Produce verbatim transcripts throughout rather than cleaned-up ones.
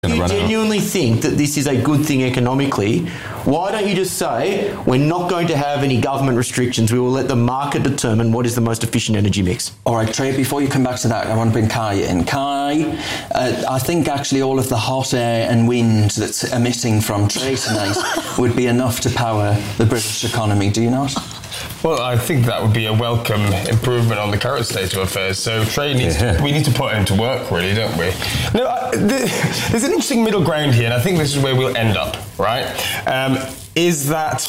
If you genuinely out. think that this is a good thing economically, why don't you just say, we're not going to have any government restrictions, we will let the market determine what is the most efficient energy mix? All right, Trey, before you come back to that, I want to bring Kai in. Kai, uh, I think actually all of the hot air and wind that's emitting from Trey tonight would be enough to power the British economy, do you not? Well, I think that would be a welcome improvement on the current state of affairs. So trade needs yeah. to, we need to put him to work, really, don't we? No, I, the, there's an interesting middle ground here, and I think this is where we'll end up, right? Um, is that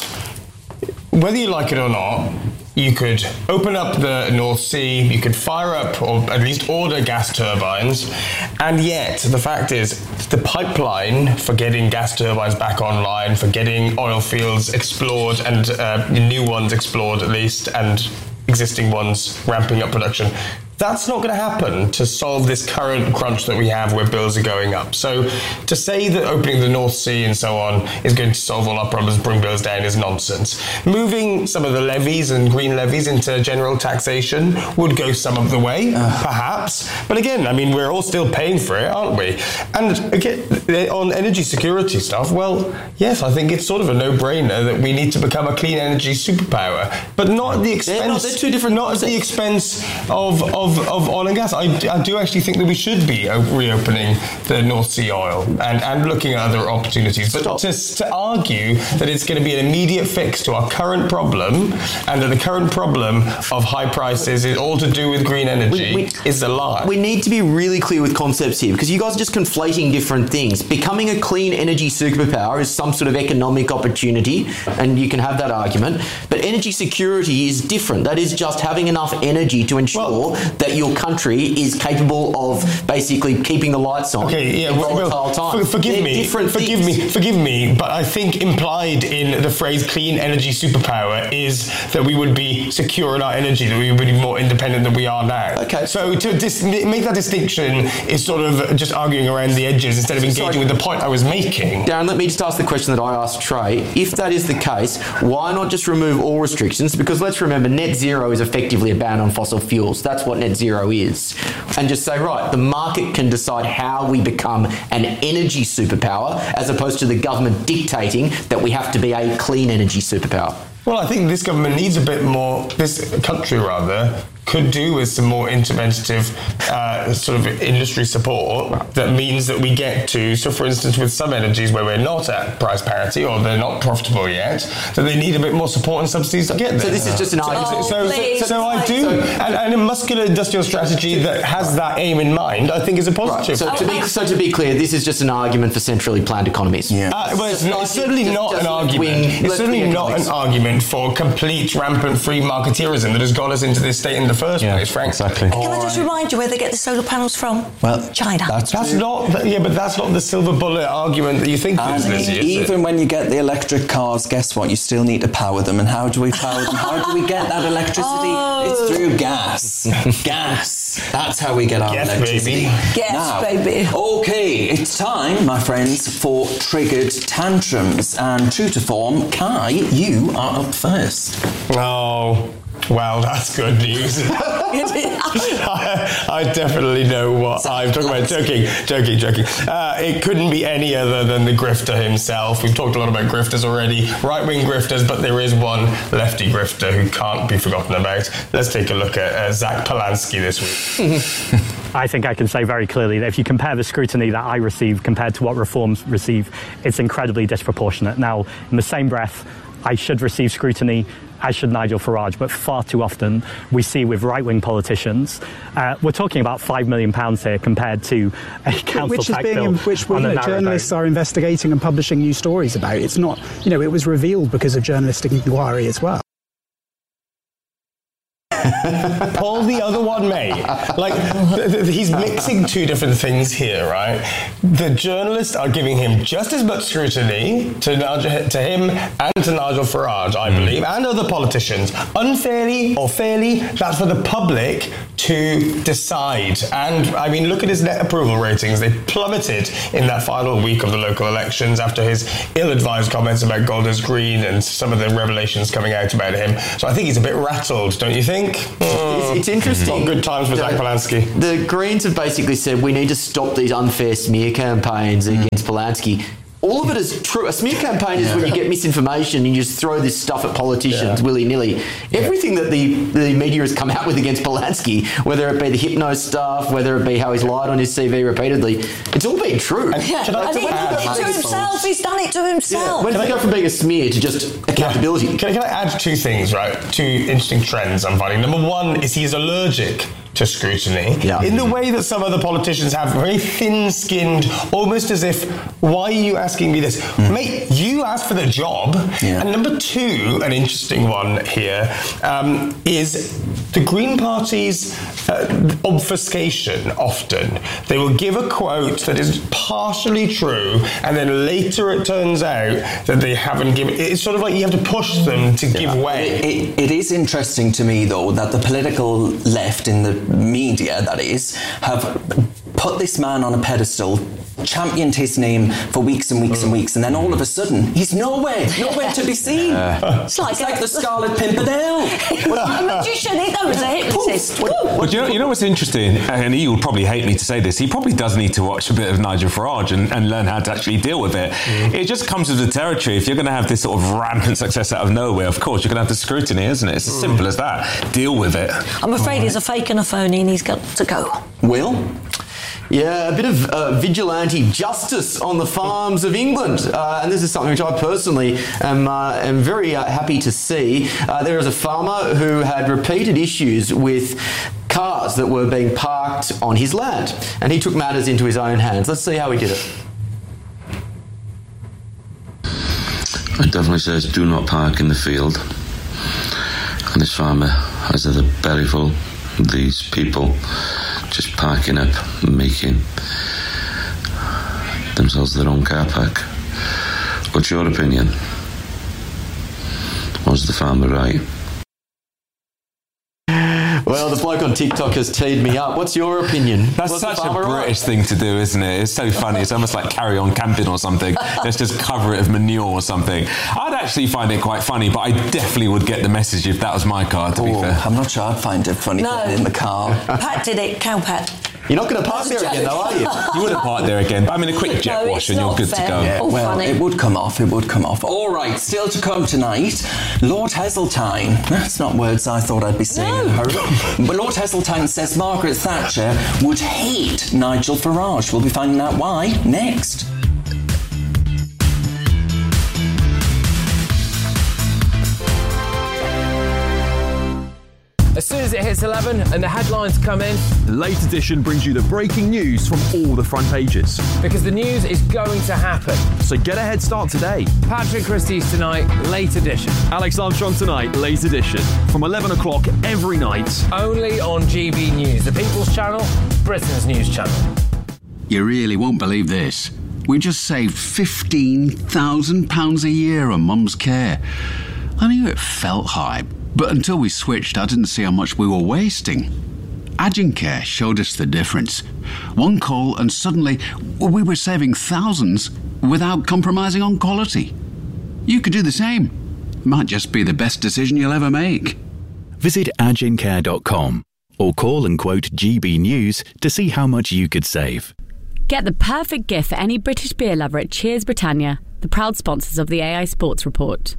whether you like it or not, you could open up the North Sea, you could fire up or at least order gas turbines, and yet the fact is the pipeline for getting gas turbines back online, for getting oil fields explored and uh, new ones explored at least, and existing ones ramping up production, that's not going to happen to solve this current crunch that we have where bills are going up. So to say that opening the North Sea and so on is going to solve all our problems, bring bills down, is nonsense. Moving some of the levies and green levies into general taxation would go some of the way, uh. perhaps. But again, I mean, we're all still paying for it, aren't we? And again, on energy security stuff, well, yes, I think it's sort of a no-brainer that we need to become a clean energy superpower, but not at the expense. They're not, they're two different not at the expense of of. Of oil and gas. I, I do actually think that we should be reopening the North Sea oil and, and looking at other opportunities. But to, to argue that it's going to be an immediate fix to our current problem and that the current problem of high prices is all to do with green energy we, we, is a lie. We need to be really clear with concepts here, because you guys are just conflating different things. Becoming a clean energy superpower is some sort of economic opportunity, and you can have that argument. But energy security is different. That is just having enough energy to ensure well, that your country is capable of basically keeping the lights on okay, yeah, in well, volatile well, times. For, forgive They're me, forgive things. me, forgive me, but I think implied in the phrase clean energy superpower is that we would be secure in our energy, that we would be more independent than we are now. Okay. So to dis- make that distinction is sort of just arguing around the edges instead of engaging Sorry. with the point I was making. Darren, let me just ask the question that I asked Trey. If that is the case, why not just remove all restrictions? Because let's remember, net zero is effectively a ban on fossil fuels. That's what net zero is. And just say, right, the market can decide how we become an energy superpower, as opposed to the government dictating that we have to be a clean energy superpower. Well, I think this government needs a bit more, this country rather, could do with some more interventive uh, sort of industry support that means that we get to, so for instance with some energies where we're not at price parity or they're not profitable yet, that they need a bit more support and subsidies to get there. So this is just an argument. Oh, so, so, so, so I do, and, and a muscular industrial strategy that has that aim in mind, I think is a positive. Right. So, to be, so to be clear, this is just an argument for centrally planned economies. Yeah. Uh, well, it's, not, it's certainly just, not just an argument. It's certainly not an argument for complete rampant free marketeerism that has got us into this state in the first yeah, place, frankly. Exactly. Can I just remind you where they get the solar panels from? Well, China. That's, that's not, yeah, but that's not the silver bullet argument that you think it is, Lizzie, is even it? when you get the electric cars, guess what? You still need to power them. And how do we power them? How do we get that electricity? Oh. It's through gas. Gas. That's how we get our yes, electricity. Baby. Yes, now, baby. Okay, it's time, my friends, for triggered tantrums. And true to form, Kai, you are up first. Oh, well, that's good news. I, I definitely know what I'm talking about. Joking, joking, joking. Uh, it couldn't be any other than the grifter himself. We've talked a lot about grifters already, right-wing grifters, but there is one lefty grifter who can't be forgotten about. Let's take a look at uh, Zach Polanski this week. I think I can say very clearly that if you compare the scrutiny that I receive compared to what reforms receive, it's incredibly disproportionate. Now, in the same breath, I should receive scrutiny, as should Nigel Farage, but far too often we see with right-wing politicians, uh, we're talking about five million pounds here compared to a council which is tax being, bill. Which we, you know, journalists boat. are investigating and publishing new stories about. It's not, you know, it was revealed because of journalistic inquiry as well. Pull the other one, mate. Like, th- th- he's mixing two different things here, right? The journalists are giving him just as much scrutiny to, Nigel, to him and to Nigel Farage, I believe, and other politicians. Unfairly or fairly, that's for the public to decide. And, I mean, look at his net approval ratings. They plummeted in that final week of the local elections after his ill-advised comments about Golders Green and some of the revelations coming out about him. So I think he's a bit rattled, don't you think? It's, it's interesting. Not good times for Zach Polanski. The Greens have basically said we need to stop these unfair smear campaigns mm. against Polanski. All of it is true. A smear campaign is yeah. when you get misinformation and you just throw this stuff at politicians yeah. willy-nilly. Yeah. Everything that the, the media has come out with against Polanski, whether it be the hypno stuff, whether it be how he's lied on his C V repeatedly, it's all been true. And, yeah. I, and he's done it to himself. He's done it to himself. Yeah. When did he go from being a smear to just accountability? Can, can, can I add two things, right? Two interesting trends I'm finding. Number one is he's allergic to scrutiny yeah. in the way that some other politicians have, very thin-skinned, almost as if, why are you asking me this? Mm. Mate, you asked for the job. Yeah. And number two, an interesting one here, um, is the Green Party's uh, obfuscation often. They will give a quote that is partially true, and then later it turns out that they haven't given... It's sort of like you have to push them to yeah. give way. It, it, it is interesting to me, though, that the political left in the media, that is, have put this man on a pedestal, championed his name for weeks and weeks and weeks, and then all of a sudden, he's nowhere, nowhere to be seen. Uh, it's like, it's like the Scarlet Pimpernel. A magician, he was a hypnotist. Well, you know, you know what's interesting, and he will probably hate me to say this, he probably does need to watch a bit of Nigel Farage and, and learn how to actually deal with it. Mm. It just comes with the territory. If you're going to have this sort of rampant success out of nowhere, of course, you're going to have the scrutiny, isn't it? It's as simple as that. Deal with it. I'm afraid right. he's a fake and a phony, and he's got to go. Will? Yeah, a bit of uh, vigilante justice on the farms of England. Uh, and this is something which I personally am, uh, am very uh, happy to see. Uh, there is a farmer who had repeated issues with cars that were being parked on his land. And he took matters into his own hands. Let's see how he did it. It definitely says do not park in the field. And this farmer has a belly full of these people just parking up and making themselves their own car park. What's your opinion? Was the farmer right? Well, the bloke on TikTok has teed me up. What's your opinion? That's Was such a British right? thing to do, isn't it? It's so funny. It's almost like Carry On Camping or something. Let's just cover it of manure or something. I'd actually find it quite funny, but I definitely would get the message if that was my car, to oh, be fair. I'm not sure I'd find it funny no. in the car. Pat did it, cow Pat. You're not going to park there again, though, are you? You wouldn't park there again. I mean, a quick jet no, wash and you're good fair. to go. Yeah, oh, well, funny. It would come off, it would come off. All right, still to come tonight, Lord Heseltine. That's not words I thought I'd be saying. No. But Lord Heseltine says Margaret Thatcher would hate Nigel Farage. We'll be finding out why next. As soon as it hits eleven and the headlines come in, the Late Edition brings you the breaking news from all the front pages. Because the news is going to happen. So get a head start today. Patrick Christie's tonight, Late Edition. Alex Armstrong tonight, Late Edition. From eleven o'clock every night. Only on G B News, the People's Channel, Britain's news channel. You really won't believe this. We just saved fifteen thousand pounds a year on Mum's care. I knew it felt high, but until we switched, I didn't see how much we were wasting. Agencare showed us the difference. One call and suddenly we were saving thousands without compromising on quality. You could do the same. Might just be the best decision you'll ever make. Visit agencare dot com or call and quote G B News to see how much you could save. Get the perfect gift for any British beer lover at Cheers Britannia, the proud sponsors of the A I Sports Report.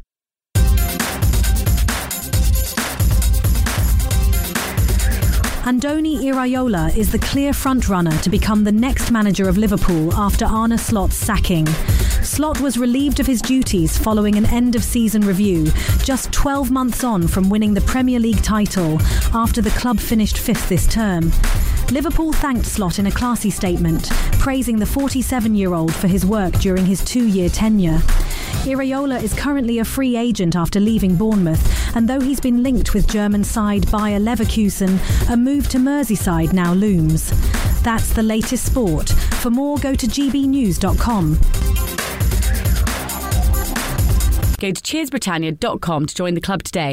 Andoni Iraola is the clear front-runner to become the next manager of Liverpool after Arne Slot's sacking. Slot was relieved of his duties following an end-of-season review, just twelve months on from winning the Premier League title after the club finished fifth this term. Liverpool thanked Slot in a classy statement, praising the forty-seven-year-old for his work during his two-year tenure. Iraola is currently a free agent after leaving Bournemouth, and though he's been linked with German side Bayer Leverkusen, a move to Merseyside now looms. That's the latest sport. For more, go to g b news dot com. Go to cheers britannia dot com to join the club today.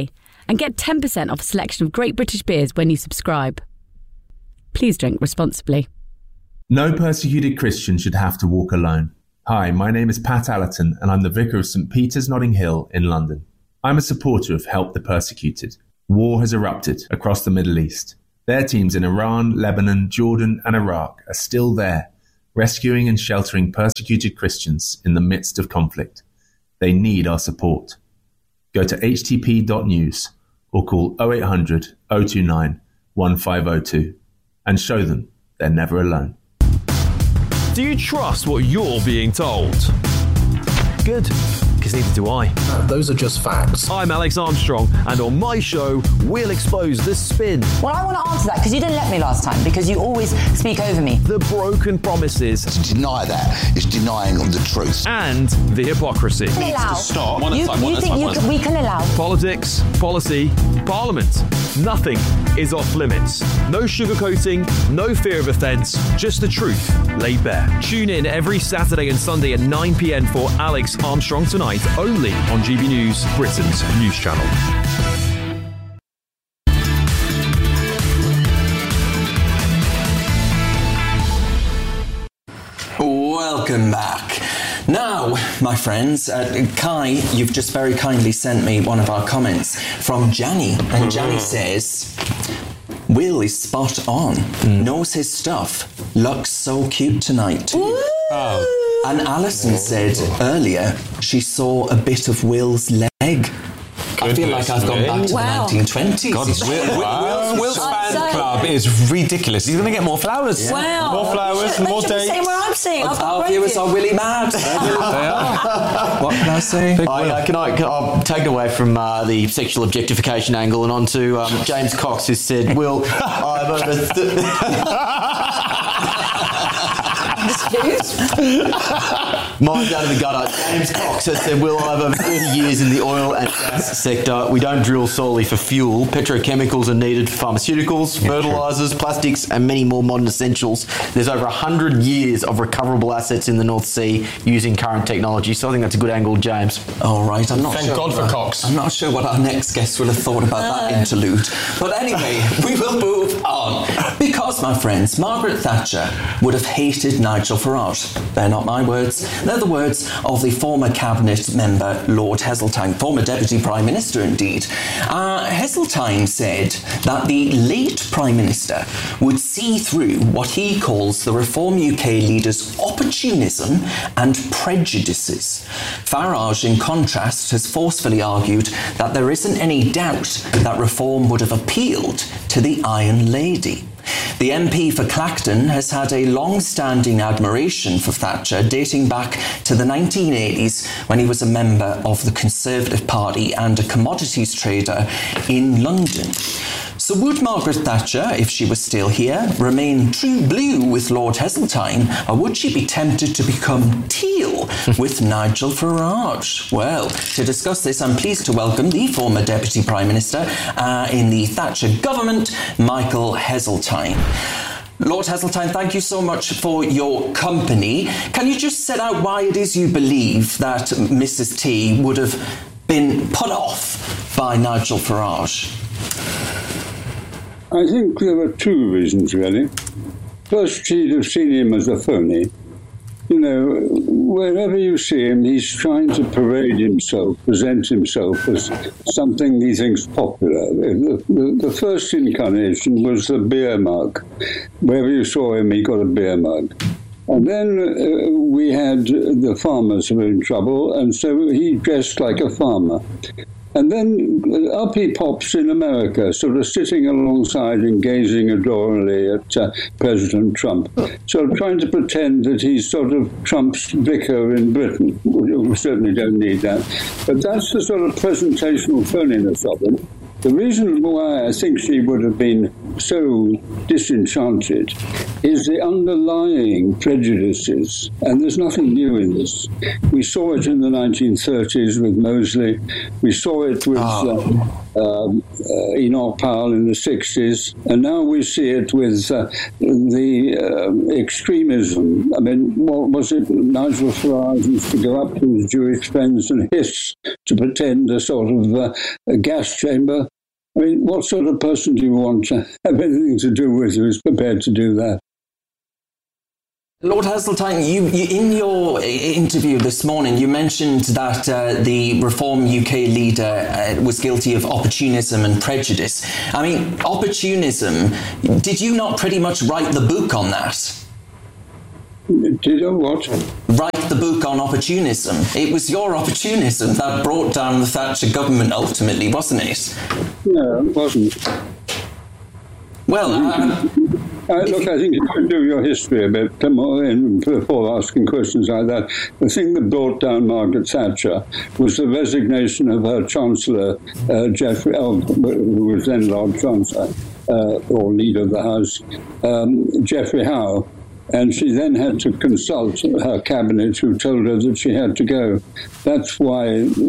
and get ten percent off a selection of great British beers when you subscribe. Please drink responsibly. No persecuted Christian should have to walk alone. Hi, my name is Pat Allerton and I'm the Vicar of St Peter's Notting Hill in London. I'm a supporter of Help the Persecuted. War has erupted across the Middle East. Their teams in Iran, Lebanon, Jordan and Iraq are still there, rescuing and sheltering persecuted Christians in the midst of conflict. They need our support. Go to h t p dot news or call oh eight hundred, oh two nine, one five oh two and show them they're never alone. Do you trust what you're being told? Good, because neither do I. Uh, those are just facts. I'm Alex Armstrong, and on my show, we'll expose the spin. Well, I want to answer that, because you didn't let me last time, because you always speak over me. The broken promises. To deny that is denying the truth. And the hypocrisy. We allow. To stop. You, you time, think you can, we can allow. Politics, policy, parliament. Nothing is off limits. No sugarcoating, no fear of offence, just the truth laid bare. Tune in every Saturday and Sunday at nine p.m. for Alex Armstrong Tonight, only on G B News, Britain's news channel. Welcome back. Now, my friends, uh, Kai, you've just very kindly sent me one of our comments from Janny, and Janny says, Will is spot on, mm. knows his stuff, looks so cute tonight. Oh. And Alison said earlier she saw a bit of Will's leg. I feel like I've gone back to wow. the nineteen twenties. God, Will, wow. Will's, Will's fan so club is ridiculous. He's going to get more flowers. Yeah. Wow. More flowers, more dates. Same where I'm seeing. Our, our viewers are really mad. What can I say? I, uh, can I, can, I'm taken away from uh, the sexual objectification angle and on to um, James Cox, who said, Will, I've over... Th- Mine down in the gutter. James Cox has said, Will, I've over thirty years in the oil and gas sector. We don't drill solely for fuel. Petrochemicals are needed for pharmaceuticals, yeah, fertilisers, sure. plastics and many more modern essentials. There's over one hundred years of recoverable assets in the North Sea using current technology. So I think that's a good angle, James. All right, I'm not Thank sure. God for what, Cox. I'm not sure what our next guest will have thought about uh. that interlude. But anyway, we will move on. Because, my friends, Margaret Thatcher would have hated Nigel Farage. They're not my words. They're the words of the former cabinet member, Lord Heseltine, former Deputy Prime Minister indeed. Uh, Heseltine said that the late Prime Minister would see through what he calls the Reform U K leader's opportunism and prejudices. Farage, in contrast, has forcefully argued that there isn't any doubt that Reform would have appealed to the Iron Lady. The M P for Clacton has had a long-standing admiration for Thatcher dating back to the nineteen eighties when he was a member of the Conservative Party and a commodities trader in London. So would Margaret Thatcher, if she was still here, remain true blue with Lord Heseltine, or would she be tempted to become teal with Nigel Farage? Well, to discuss this, I'm pleased to welcome the former Deputy Prime Minister uh, in the Thatcher government, Michael Heseltine. Lord Heseltine, thank you so much for your company. Can you just set out why it is you believe that Missus T would have been put off by Nigel Farage? I think there were two reasons, really. First, she'd have seen him as a phony. You know, wherever you see him, he's trying to parade himself, present himself as something he thinks popular. The, the, the first incarnation was the beer mug. Wherever you saw him, he got a beer mug. And then uh, we had the farmers who were in trouble, and so he dressed like a farmer. And then up he pops in America, sort of sitting alongside and gazing adorably at uh, President Trump, sort of trying to pretend that he's sort of Trump's vicar in Britain. We certainly don't need that. But that's the sort of presentational phoniness of him. The reason why I think she would have been so disenchanted is the underlying prejudices, and there's nothing new in this. We saw it in the nineteen thirties with Mosley. We saw it with oh. uh, um, uh, Enoch Powell in the sixties, and now we see it with uh, the uh, extremism. I mean, what was it? Nigel Farage used to go up to his Jewish friends and hiss to pretend a sort of uh, a gas chamber. I mean, what sort of person do you want to have anything to do with who is prepared to do that? Lord Heseltine, you, you, in your interview this morning, you mentioned that uh, the Reform U K leader uh, was guilty of opportunism and prejudice. I mean, opportunism, did you not pretty much write the book on that? Did I what? Write the book on opportunism. It was your opportunism that brought down the Thatcher government ultimately, wasn't it? No, it wasn't. Well, uh, Uh, look, I think you should do your history a bit more in, before asking questions like that. The thing that brought down Margaret Thatcher was the resignation of her Chancellor, uh, Geoffrey, oh, who was then Lord Chancellor, uh, or leader of the House, um, Geoffrey Howe. And she then had to consult her cabinet, who told her that she had to go. That's why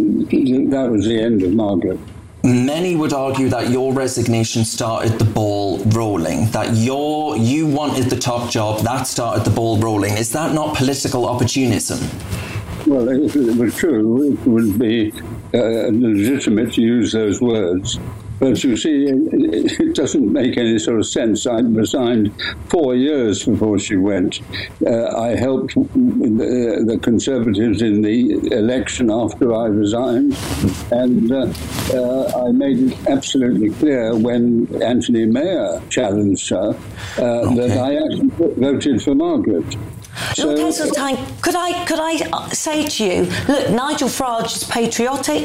that was the end of Margaret. Many would argue that your resignation started the ball rolling, that your, you wanted the top job, that started the ball rolling. Is that not political opportunism? Well, if it was true, it would be uh, legitimate to use those words. But you see, it doesn't make any sort of sense. I resigned four years before she went. Uh, I helped the, the Conservatives in the election after I resigned, and uh, uh, I made it absolutely clear when Anthony Mayer challenged her uh, okay. that I actually voted for Margaret. So, Lord Heseltine, could I could I say to you, look, Nigel Farage is patriotic.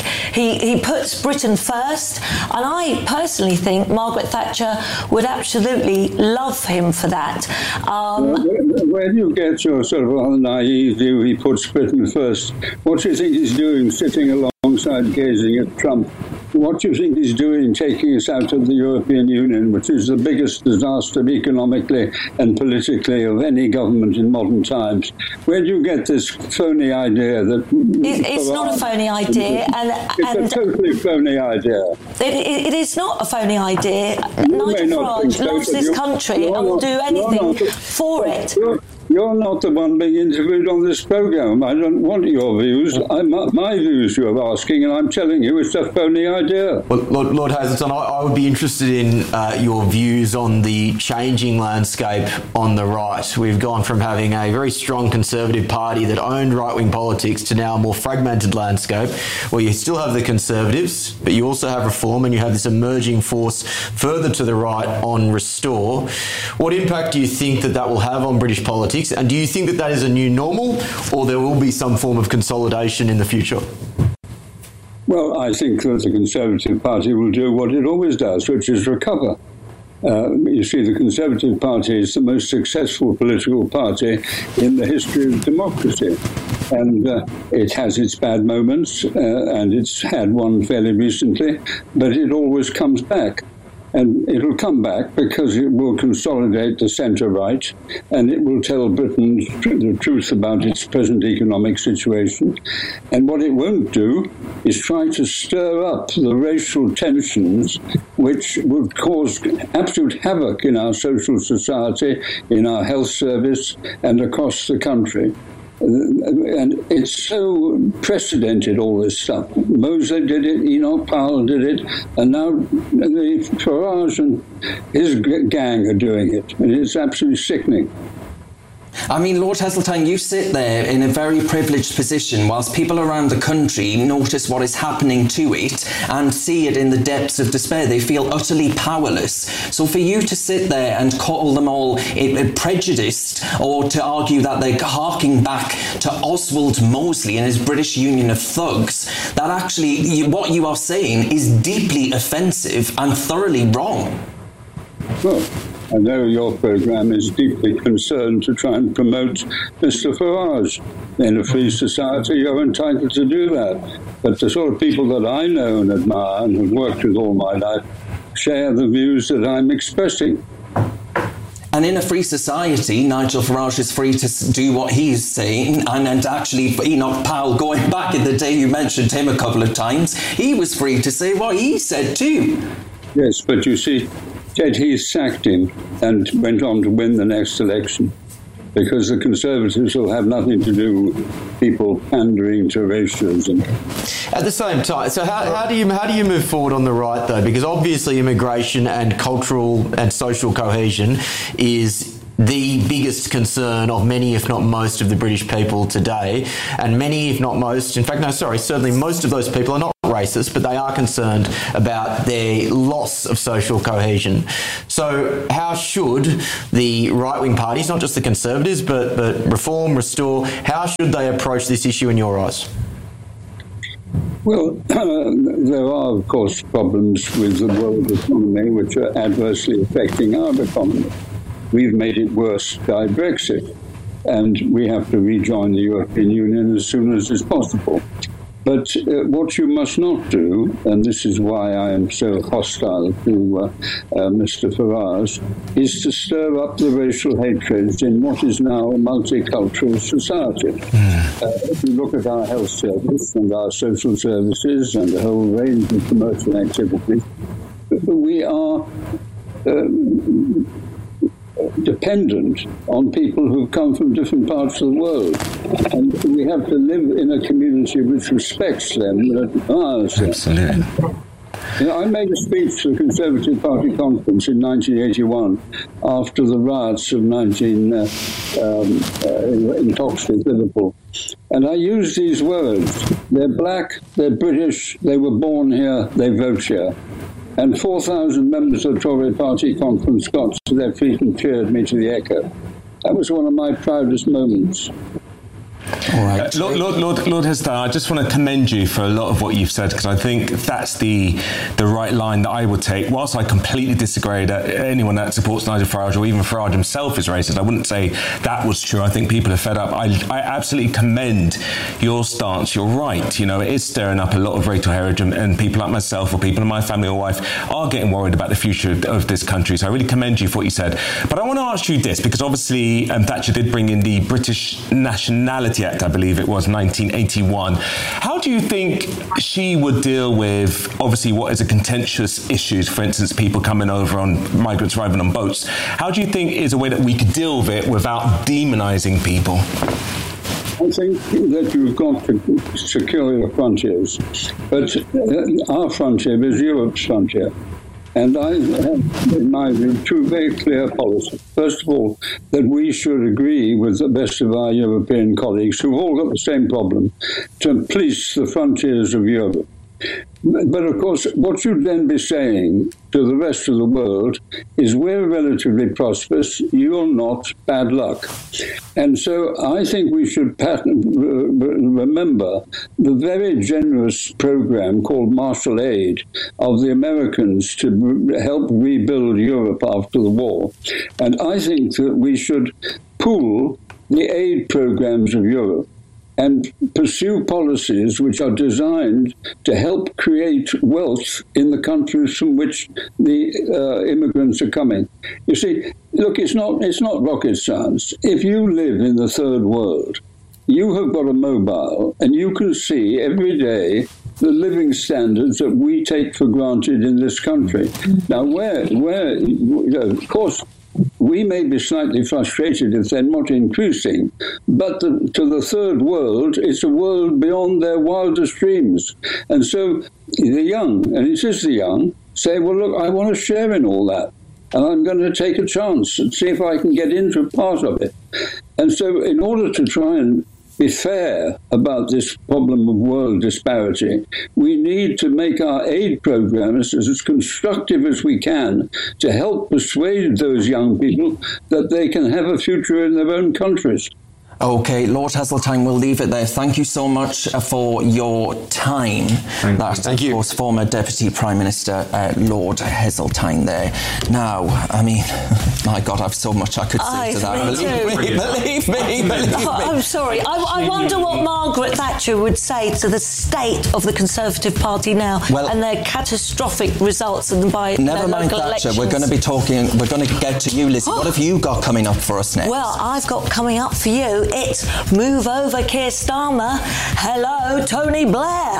He he puts Britain first, and I personally think Margaret Thatcher would absolutely love him for that. Um, well, where, where do you get your sort of naive view he puts Britain first? What do you think he's doing sitting alongside gazing at Trump? What do you think he's doing taking us out of the European Union, which is the biggest disaster economically and politically of any government in modern times? Where do you get this phony idea that... It, it's not a phony idea. and It's and a totally phony idea. It, it, it is not a phony idea. You Nigel Farage so, loves this country and will do anything not, for it. You're, you're not the one being interviewed on this programme. I don't want your views. I'm, my views you're asking, and I'm telling you it's a phony idea. Well, Lord, Lord Hazelton, I, I would be interested in uh, your views on the changing landscape on the right. We've gone from having a very strong Conservative party that owned right-wing politics to now a more fragmented landscape where you still have the Conservatives, but you also have Reform, and you have this emerging force further to the right on Restore. What impact do you think that that will have on British politics? And do you think that that is a new normal, or there will be some form of consolidation in the future? Well, I think that the Conservative Party will do what it always does, which is recover. Uh, you see, the Conservative Party is the most successful political party in the history of democracy. And uh, it has its bad moments, uh, and it's had one fairly recently, but it always comes back. And it'll come back because it will consolidate the centre-right, and it will tell Britain the truth about its present economic situation. And what it won't do is try to stir up the racial tensions which would cause absolute havoc in our social society, in our health service, and across the country. And it's so precedented, all this stuff. Mosley did it, Enoch Powell did it, and now the Farage and his gang are doing it. And it's absolutely sickening. I mean, Lord Heseltine, you sit there in a very privileged position whilst people around the country notice what is happening to it and see it in the depths of despair. They feel utterly powerless. So for you to sit there and call them all prejudiced, or to argue that they're harking back to Oswald Mosley and his British Union of Thugs, that actually what you are saying is deeply offensive and thoroughly wrong. Well, I know your programme is deeply concerned to try and promote Mister Farage. In a free society, you're entitled to do that. But the sort of people that I know and admire and have worked with all my life share the views that I'm expressing. And in a free society, Nigel Farage is free to do what he's saying. And, and actually, Enoch Powell, going back in the day, you mentioned him a couple of times, he was free to say what he said too. Yes, but you see, Ted Heath sacked him and went on to win the next election. because the Conservatives will have nothing to do with people pandering to racialism. At the same time, so how, how do you how do you move forward on the right though? Because obviously immigration and cultural and social cohesion is the biggest concern of many, if not most, of the British people today. And many, if not most, in fact, no, sorry, certainly most of those people are not racist, but they are concerned about their loss of social cohesion. So how should the right-wing parties, not just the Conservatives, but, but Reform, Restore, how should they approach this issue in your eyes? Well, there are, of course, problems with the world economy which are adversely affecting our economy. We've made it worse by Brexit, and we have to rejoin the European Union as soon as is possible. But uh, what you must not do, and this is why I am so hostile to uh, uh, Mister Farage, is to stir up the racial hatred in what is now a multicultural society. Mm. Uh, if you look at our health service and our social services and a whole range of commercial activities, we are Uh, dependent on people who come from different parts of the world. And we have to live in a community which respects them and admires them. Absolutely. You know, I made a speech to the Conservative Party conference in nineteen eighty-one after the riots of nineteen uh, um, uh, in Toxteth, Liverpool. And I used these words: they're black, they're British, they were born here, they vote here. And four thousand members of the Tory Party conference got to their feet and cheered me to the echo. That was one of my proudest moments. All right. Uh, Lord, Lord, Lord, Lord Hester, I just want to commend you for a lot of what you've said, because I think that's the the right line that I would take. Whilst I completely disagree that anyone that supports Nigel Farage or even Farage himself is racist, I wouldn't say that was true. I think people are fed up. I, I absolutely commend your stance. You're right. You know, it is stirring up a lot of racial heritage, and, and people like myself or people in my family or wife are getting worried about the future of, of this country. So I really commend you for what you said. But I want to ask you this, because obviously um, Thatcher did bring in the British Nationality Act, I believe it was nineteen eighty-one. How do you think she would deal with, obviously, what is a contentious issues, for instance, people coming over on, migrants arriving on boats? How do you think is a way that we could deal with it without demonising people? I think that you've got to secure your frontiers. But our frontier is Europe's frontier. And I have, in my view, two very clear policies. First of all, that we should agree with the best of our European colleagues, who've all got the same problem, to police the frontiers of Europe. But of course, what you'd then be saying to the rest of the world is we're relatively prosperous, you're not, bad luck. And so I think we should remember the very generous program called Marshall Aid of the Americans to help rebuild Europe after the war. And I think that we should pool the aid programs of Europe and pursue policies which are designed to help create wealth in the countries from which the uh, immigrants are coming. You see, look, it's not it's not rocket science. If you live in the third world, you have got a mobile and you can see every day the living standards that we take for granted in this country. Now, where, where you know, of course, we may be slightly frustrated if they're not increasing, but the, to the third world, it's a world beyond their wildest dreams. And so the young, and it is the young, say, well, look, I want to share in all that, and I'm going to take a chance and see if I can get into part of it. And so in order to try and be fair about this problem of world disparity, we need to make our aid programs as constructive as we can to help persuade those young people that they can have a future in their own countries. OK, Lord Heseltine, we'll leave it there. Thank you so much for your time. Thank That's, Thank of you. course, former Deputy Prime Minister uh, Lord Heseltine there. Now, I mean, my God, I've so much I could say I, to that. Me Believe too. me, believe me, believe me. Oh, I'm sorry. I, I wonder what Margaret Thatcher would say to the state of the Conservative Party now well, and their catastrophic results and by Never mind Thatcher. Elections. We're going to be talking. We're going to get to you, Lizzie. What have you got coming up for us next? Well, I've got coming up for you. It's Move Over Keir Starmer. Hello, Tony Blair.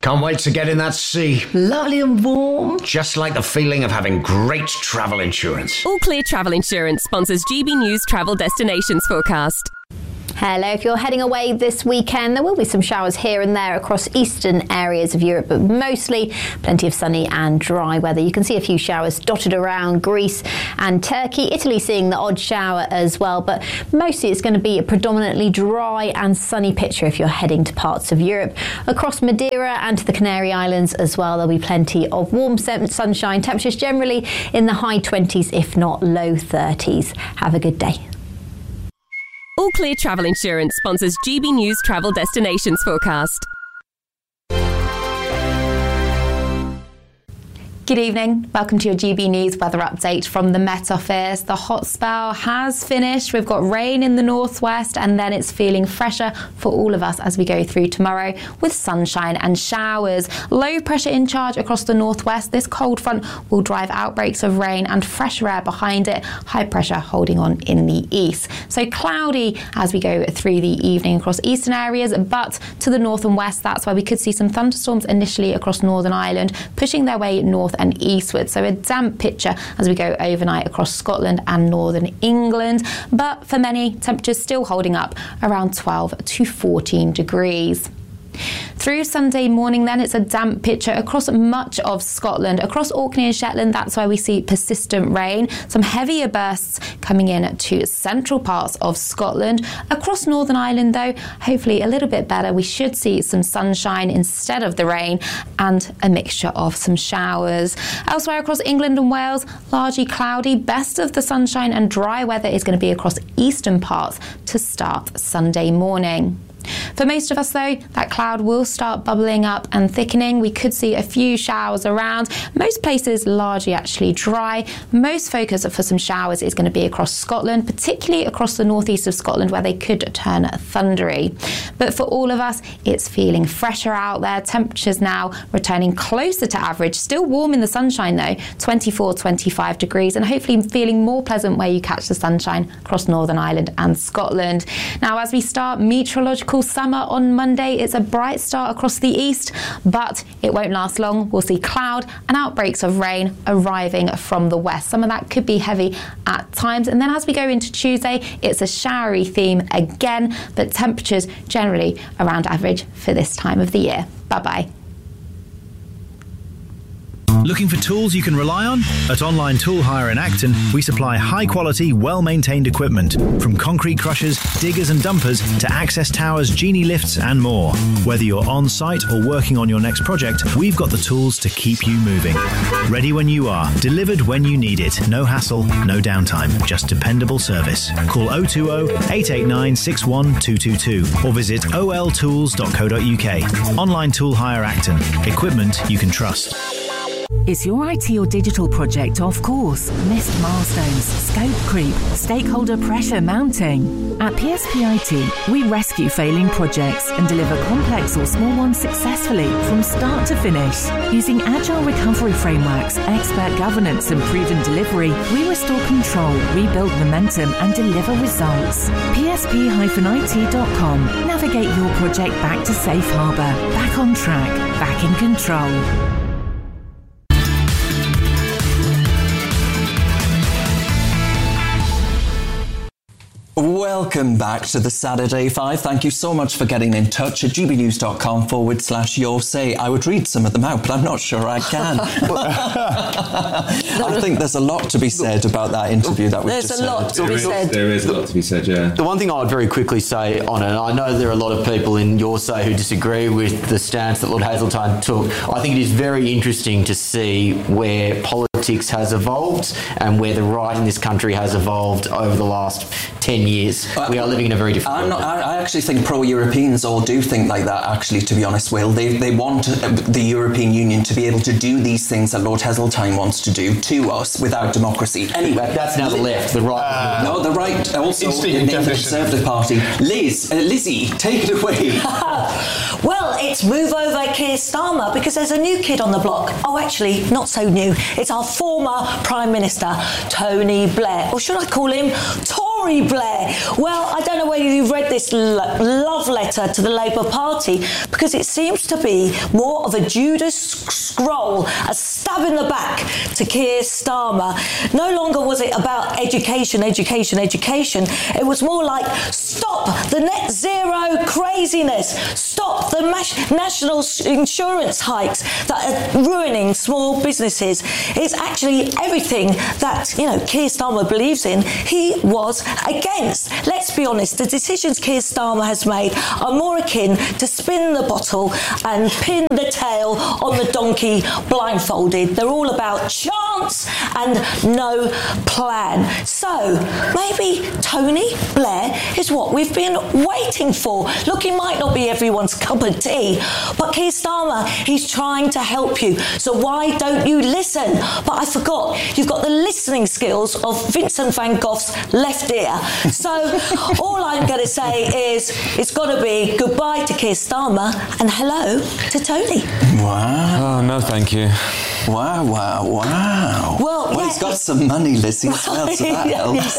Can't wait to get in that sea. Lovely and warm. Just like the feeling of having great travel insurance. All Clear Travel Insurance sponsors G B News Travel Destinations Forecast. Hello, if you're heading away this weekend, there will be some showers here and there across eastern areas of Europe, but mostly plenty of sunny and dry weather. You can see a few showers dotted around Greece and Turkey. Italy seeing the odd shower as well, but mostly it's going to be a predominantly dry and sunny picture if you're heading to parts of Europe. Across Madeira and to the Canary Islands as well, there'll be plenty of warm sunshine. Temperatures generally in the high twenties, if not low thirties. Have a good day. All Clear Travel Insurance sponsors G B News Travel Destinations Forecast. Good evening. Welcome to your G B News weather update from the Met Office. The hot spell has finished. We've got rain in the northwest, and then it's feeling fresher for all of us as we go through tomorrow with sunshine and showers. Low pressure in charge across the northwest. This cold front will drive outbreaks of rain and fresher air behind it. High pressure holding on in the east. So cloudy as we go through the evening across eastern areas, but to the north and west, that's where we could see some thunderstorms initially across Northern Ireland, pushing their way north and eastward. So a damp picture as we go overnight across Scotland and northern England. But for many, temperatures still holding up around twelve to fourteen degrees. Through Sunday morning then, it's a damp picture across much of Scotland. Across Orkney and Shetland, that's where we see persistent rain. Some heavier bursts coming in to central parts of Scotland. Across Northern Ireland though, hopefully a little bit better. We should see some sunshine instead of the rain and a mixture of some showers. Elsewhere across England and Wales, largely cloudy. Best of the sunshine and dry weather is going to be across eastern parts to start Sunday morning. For most of us though, that cloud will start bubbling up and thickening. We could see a few showers around. Most places largely actually dry. Most focus for some showers is going to be across Scotland, particularly across the northeast of Scotland where they could turn thundery. But for all of us, it's feeling fresher out there. Temperatures now returning closer to average. Still warm in the sunshine though, twenty-four, twenty-five degrees, and hopefully feeling more pleasant where you catch the sunshine across Northern Ireland and Scotland. Now as we start meteorological summer on Monday, it's a bright start across the east, but it won't last long. We'll see cloud and outbreaks of rain arriving from the west. Some of that could be heavy at times. And then as we go into Tuesday, it's a showery theme again, but temperatures generally around average for this time of the year. Bye-bye. Looking for tools you can rely on? At Online Tool Hire in Acton, we supply high-quality, well-maintained equipment, from concrete crushers, diggers and dumpers to access towers, genie lifts and more. Whether you're on-site or working on your next project, we've got the tools to keep you moving. Ready when you are, delivered when you need it. No hassle, no downtime, just dependable service. Call oh two oh, eight eight nine, six one two two two or visit o l tools dot co dot u k. Online Tool Hire Acton. Equipment you can trust. Is your I T or digital project off course? Missed milestones, scope creep, stakeholder pressure mounting? At P S P I T, we rescue failing projects and deliver complex or small ones successfully from start to finish. Using agile recovery frameworks, expert governance and proven delivery, we restore control, rebuild momentum and deliver results. P S P I T dot com. Navigate your project back to safe harbour, back on track, back in control. Welcome back to the Saturday Five. Thank you so much for getting in touch at gbnews.com forward slash your say. I would read some of them out, but I'm not sure I can. I think there's a lot to be said about that interview that we just There's a lot to There be is- said. There is a lot to be said, yeah. The one thing I would very quickly say on it, and I know there are a lot of people in your say who disagree with the stance that Lord Hazeltine took. I think it is very interesting to see where politics has evolved and where the right in this country has evolved over the last ten years. We are living in a very different I'm world. not, I, I actually think pro-Europeans all do think like that, actually, to be honest, Will. They, they want the European Union to be able to do these things that Lord Heseltine wants to do to us without democracy. Anyway, that's now the left, the right. Uh, no, the right, also in the Conservative Party. Liz, uh, Lizzie, take it away. Well, Well, it's move over Keir Starmer because there's a new kid on the block. Oh, actually, not so new. It's our former Prime Minister, Tony Blair. Or should I call him Tory Blair? Well, I don't know whether you've read this lo- love letter to the Labour Party because it seems to be more of a Judas scroll, a stab in the back to Keir Starmer. No longer was it about education, education, education. It was more like, stop the net zero craziness. Stop the mas- national insurance hikes that are ruining small businesses. It's actually everything that, you know, Keir Starmer believes in, he was against. Let's be honest, the decisions Keir Starmer has made are more akin to spin the bottle and pin the tail on the donkey blindfolded. They're all about chance and no plan. So maybe Tony Blair is what we've been waiting for. Look, he might not be everyone's cup of tea, but Keir Starmer, he's trying to help you. So why don't you listen? But I forgot, you've got the listening skills of Vincent van Gogh's left ear. So all I'm going to say is it's got to be goodbye to Keir Starmer and hello to Tony. Wow. Oh, no, thank you. Wow, wow, wow. Well, well yeah, he's got some money, Lizzie, as well, so that helps.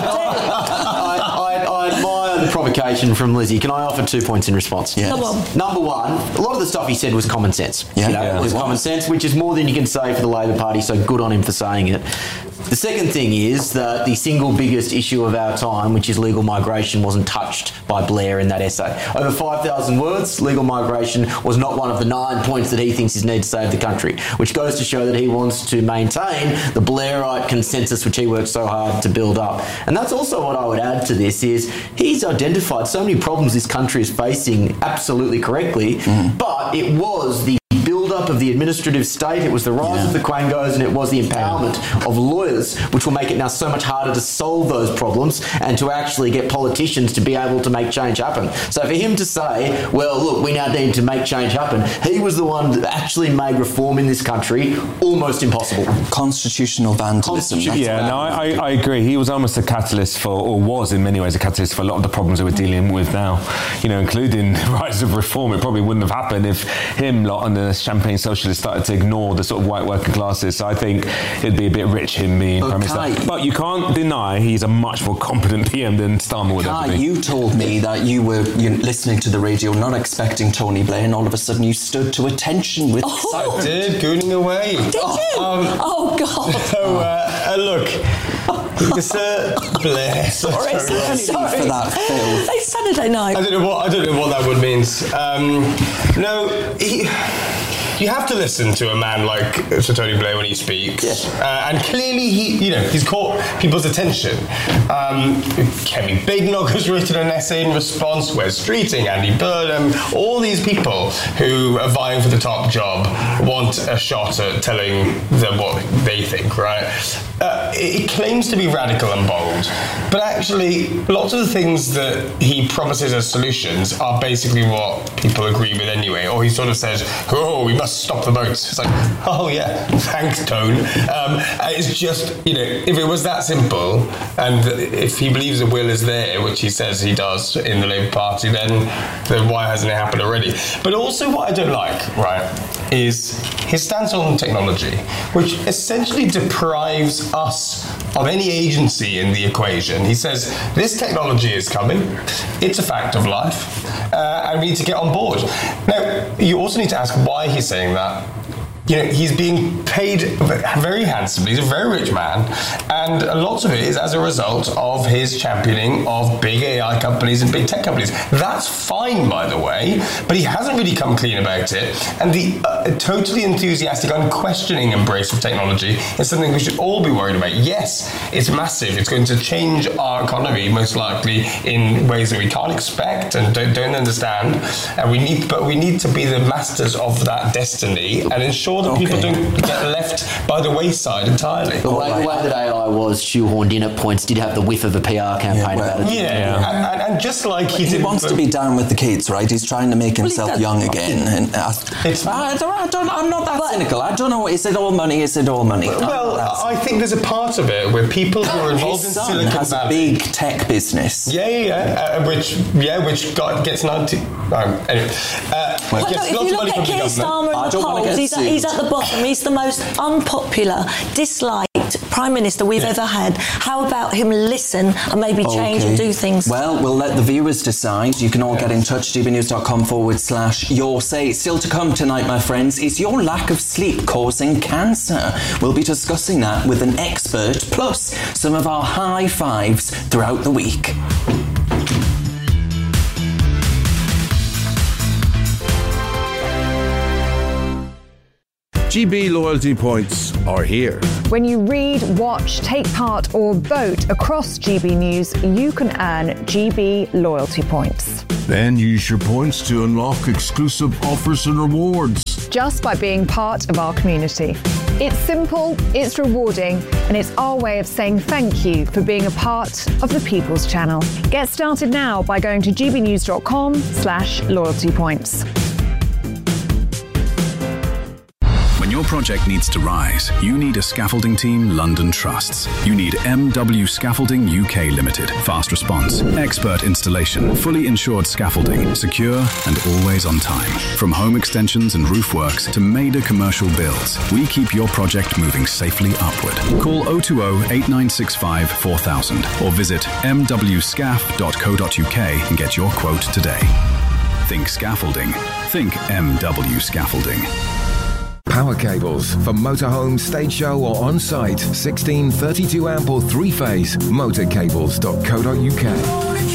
I, I, I admire the provocation from Lizzie. Can I offer two points in response? Yes. Come on. Number one, a lot of the stuff he said was common sense. Yeah, you know, yeah. it was common sense, which is more than you can say for the Labor Party, so good on him for saying it. The second thing is that the single biggest issue of our time, which is legal migration, wasn't touched by Blair in that essay. Over five thousand words, legal migration was not one of the nine points that he thinks is needed to save the country, which goes to show that he wants to maintain the Blairite consensus which he worked so hard to build up. And that's also what I would add to this is he's identified so many problems this country is facing absolutely correctly, mm. but it was the build-up of the administrative state, it was the rise yeah. of the quangos, and it was the empowerment of lawyers, which will make it now so much harder to solve those problems and to actually get politicians to be able to make change happen. So for him to say, well, look, we now need to make change happen, he was the one that actually made reform in this country almost impossible. Constitutional vandalism. Constitu- yeah, no, I, I agree. He was almost a catalyst for, or was in many ways a catalyst for a lot of the problems that we're dealing with now, you know, including the rise of reform. It probably wouldn't have happened if him lot on the Champagne Socialists started to ignore the sort of white working classes. So I think it'd be a bit rich him being okay. Prime Minister. But you can't deny he's a much more competent P M than Starmer would Kai, ever be. You told me that you were you know, listening to the radio, not expecting Tony Blair, and all of a sudden you stood to attention with oh, excitement. I did, gooning away. Did oh, you? Um, oh, God. So, uh, uh, look, Mister Blair. Sorry, sorry, sorry. For that, Phil. It's Saturday night. I don't know what I don't know what that word means. Um, no, he... You have to listen to a man like Sir Tony Blair when he speaks, yes. uh, and clearly he, you know, he's caught people's attention. Um, Kemi Bignog has written an essay in response. Wes Streeting, Andy Burnham, all these people who are vying for the top job want a shot at telling them what they think. Right? Uh, it claims to be radical and bold, but actually, lots of the things that he promises as solutions are basically what people agree with anyway. Or he sort of says, "Oh, we must." Stop the boats." It's like, oh yeah, thanks, Tone. Um, it's just, you know, if it was that simple, and if he believes the will is there, which he says he does in the Labour Party, then then why hasn't it happened already? But also, what I don't like, right, is his stance on technology, which essentially deprives us of any agency in the equation. He says this technology is coming; it's a fact of life, uh, and we need to get on board. Now, you also need to ask why he's saying that. You know, he's being paid very handsomely. He's a very rich man, and lots of it is as a result of his championing of big A I companies and big tech companies. That's fine, by the way, but he hasn't really come clean about it. And the uh, totally enthusiastic, unquestioning embrace of technology is something we should all be worried about. Yes, it's massive. It's going to change our economy, most likely in ways that we can't expect and don't, don't understand. And we need, but we need to be the masters of that destiny and ensure that okay. people don't get left by the wayside entirely. The way, the way that A I was shoehorned in at points did have the whiff of a P R campaign yeah, well, about it. Yeah, yeah. And, and, and just like he, he wants to be down with the kids, right? He's trying to make himself well, young again. And uh, it's, I, don't, I don't, I'm not that but, cynical. I don't know. Is it all money? Is it all money? Well, I think there's a part of it where people who are involved His in son Silicon has Valley, a big tech business. Yeah, yeah, yeah. Uh, which, yeah, which got, gets ninety. Um, anyway, uh, Well, Well, Yes, no, if lots you of money look from at the Keir government. Starmer in I the don't wanna polls, get he's at, he's at the bottom. He's the most unpopular, disliked Prime Minister we've ever had. How about him listen and maybe change Okay. and do things? Well, we'll let the viewers decide. You can all get in touch, gbnews.com forward slash your say. Still to come tonight, my friends, is your lack of sleep causing cancer? We'll be discussing that with an expert, plus some of our high fives throughout the week. G B loyalty points are here. When you read, watch, take part or vote across G B News, you can earn G B loyalty points. Then use your points to unlock exclusive offers and rewards. Just by being part of our community. It's simple, it's rewarding, and it's our way of saying thank you for being a part of the People's Channel. Get started now by going to gbnews.com slash loyalty points. When your project needs to rise, you need a scaffolding team London trusts. You need M W Scaffolding U K Limited. Fast response, expert installation, fully insured scaffolding, secure and always on time. From home extensions and roof works to major commercial builds, we keep your project moving safely upward. Call oh two oh, eight nine six five, four thousand or visit m w scaff dot co dot u k and get your quote today. Think scaffolding. Think M W Scaffolding. Power cables for motorhome, stage show or on-site. sixteen thirty-two amp or three-phase. motorcables dot co dot u k.